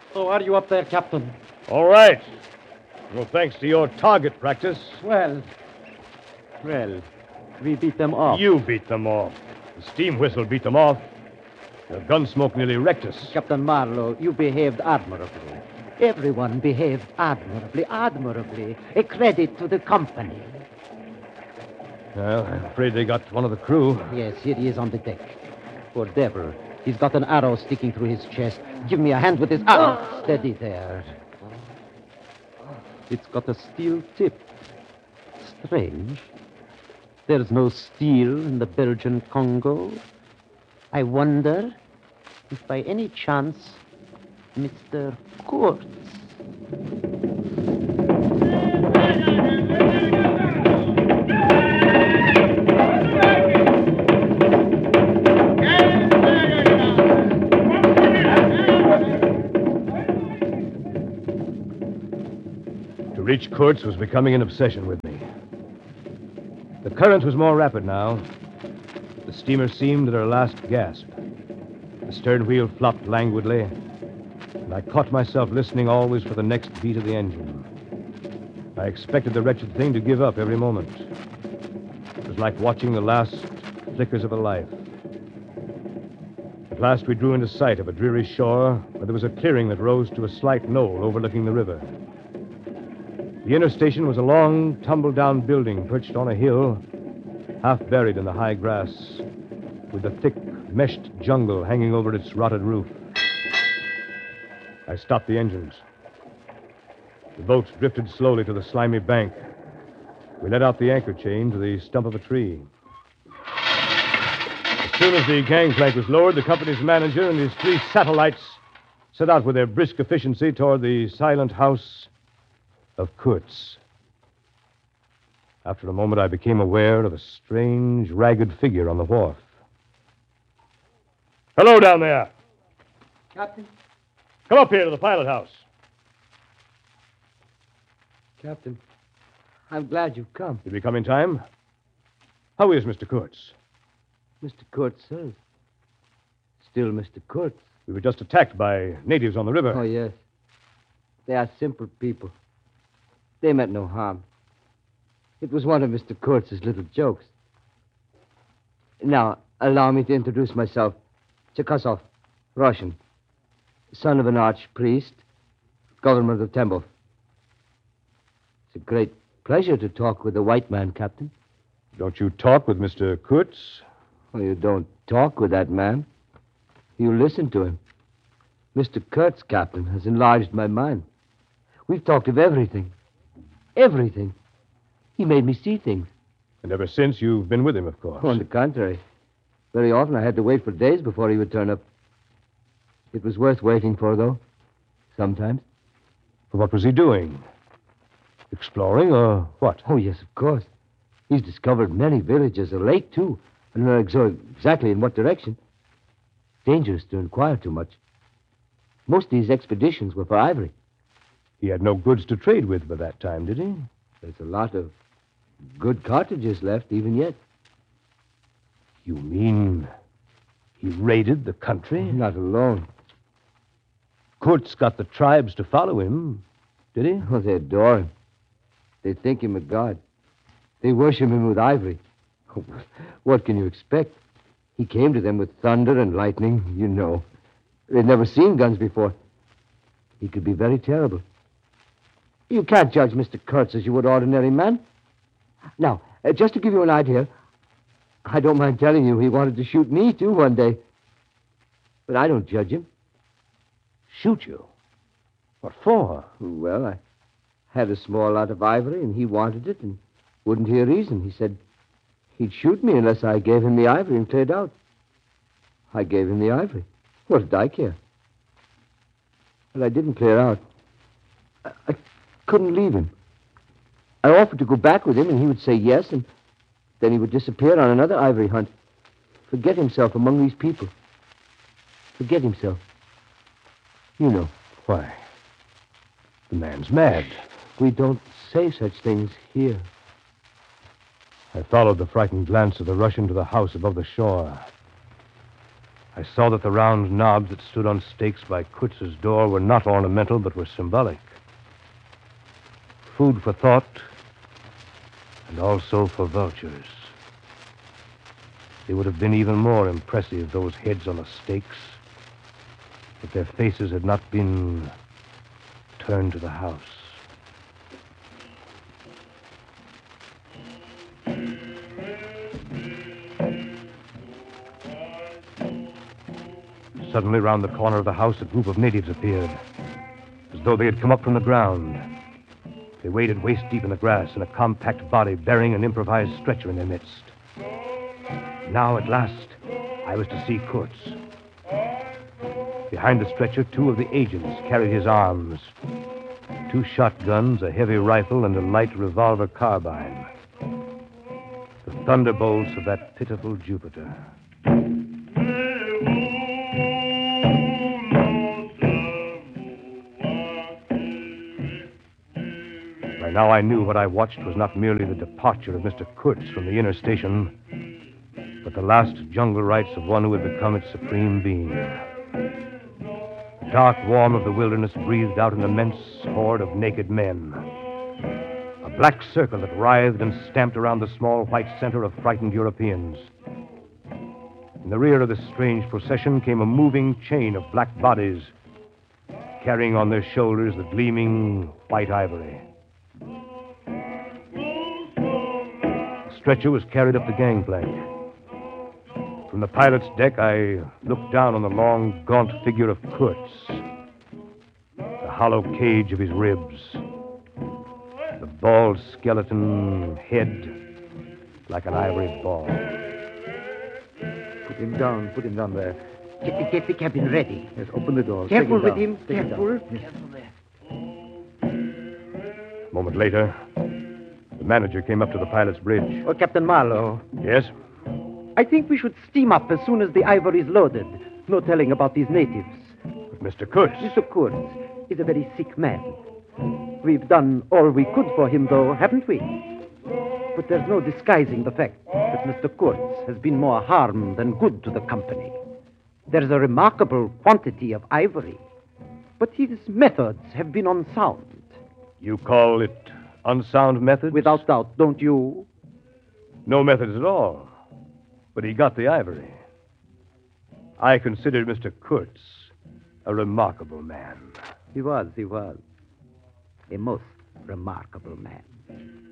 So are you up there, Captain? All right. Well, thanks to your target practice. Well, we beat them off. You beat them off. The steam whistle beat them off. The gun smoke nearly wrecked us. Captain Marlowe, you behaved admirably. Everyone behaved admirably. A credit to the company. Well, I'm afraid they got one of the crew. Yes, here he is on the deck. Poor devil. He's got an arrow sticking through his chest. Give me a hand with his arrow. Steady there. It's got a steel tip. Strange. There's no steel in the Belgian Congo. I wonder if by any chance Mr. Kurtz... To reach Kurtz was becoming an obsession with me. The current was more rapid now. The steamer seemed at her last gasp. The stern wheel flopped languidly, and I caught myself listening always for the next beat of the engine. I expected the wretched thing to give up every moment. It was like watching the last flickers of a life. At last we drew into sight of a dreary shore where there was a clearing that rose to a slight knoll overlooking the river. The inner station was a long, tumble-down building perched on a hill, half buried in the high grass, with the thick, meshed jungle hanging over its rotted roof. I stopped the engines. The boat drifted slowly to the slimy bank. We let out the anchor chain to the stump of a tree. As soon as the gangplank was lowered, the company's manager and his 3 satellites set out with their brisk efficiency toward the silent house of Kurtz. After a moment, I became aware of a strange, ragged figure on the wharf. Hello down there. Captain? Come up here to the pilot house. Captain, I'm glad you've come. Did we come in time? How is Mr. Kurtz? Mr. Kurtz, sir. Still Mr. Kurtz. We were just attacked by natives on the river. Oh, yes. They are simple people. They meant no harm. It was one of Mr. Kurtz's little jokes. Now, allow me to introduce myself. Chekasov, Russian. Son of an archpriest, government of Tambov. It's a great pleasure to talk with a white man, Captain. Don't you talk with Mr. Kurtz? Well, you don't talk with that man. You listen to him. Mr. Kurtz, Captain, has enlarged my mind. We've talked of everything. Everything. He made me see things. And ever since, you've been with him, of course. On the contrary. Very often I had to wait for days before he would turn up. It was worth waiting for, though. Sometimes. What was he doing? Exploring or what? Oh, yes, of course. He's discovered many villages, a lake, too. I don't know exactly in what direction. Dangerous to inquire too much. Most of these expeditions were for ivory. He had no goods to trade with by that time, did he? There's a lot of good cartridges left, even yet. You mean he raided the country? Not alone. Kurtz got the tribes to follow him, did he? Oh, they adore him. They think him a god. They worship him with ivory. What can you expect? He came to them with thunder and lightning, you know. They'd never seen guns before. He could be very terrible. You can't judge Mr. Kurtz as you would ordinary man. Now, just to give you an idea, I don't mind telling you he wanted to shoot me, too, one day. But I don't judge him. Shoot you? What for? Well, I had a small lot of ivory, and he wanted it and wouldn't hear reason. He said he'd shoot me unless I gave him the ivory and cleared out. I gave him the ivory. What did I care? But I didn't clear out. I couldn't leave him. I offered to go back with him, and he would say yes, and then he would disappear on another ivory hunt. Forget himself among these people. Forget himself. You know. Why? The man's mad. We don't say such things here. I followed the frightened glance of the Russian to the house above the shore. I saw that the round knobs that stood on stakes by Kurtz's door were not ornamental, but were symbolic. Food for thought, and also for vultures. They would have been even more impressive, those heads on the stakes, if their faces had not been turned to the house. Suddenly, round the corner of the house, a group of natives appeared, as though they had come up from the ground. They waded waist-deep in the grass, in a compact body bearing an improvised stretcher in their midst. Now, at last, I was to see Kurtz. Behind the stretcher, two of the agents carried his arms. 2 shotguns, a heavy rifle, and a light revolver carbine. The thunderbolts of that pitiful Jupiter. By now I knew what I watched was not merely the departure of Mr. Kurtz from the inner station, but the last jungle rites of one who had become its supreme being. The dark warmth of the wilderness breathed out an immense horde of naked men. A black circle that writhed and stamped around the small white center of frightened Europeans. In the rear of this strange procession came a moving chain of black bodies, carrying on their shoulders the gleaming white ivory. The stretcher was carried up the gangplank. From the pilot's deck, I looked down on the long, gaunt figure of Kurtz. The hollow cage of his ribs. The bald skeleton head like an ivory ball. Put him down there. Get the cabin ready. Yes, open the door. Careful with Take him. Careful. Yes. Careful there. A moment later, the manager came up to the pilot's bridge. Oh, Captain Marlowe, Yes? I think we should steam up as soon as the ivory is loaded. No telling about these natives. But Mr. Kurtz. Mr. Kurtz is a very sick man. We've done all we could for him, though, haven't we? But there's no disguising the fact that Mr. Kurtz has been more harm than good to the company. There's a remarkable quantity of ivory, but his methods have been unsound. You call it unsound methods? Without doubt, don't you? No methods at all. But he got the ivory. I considered Mr. Kurtz a remarkable man. He was. A most remarkable man.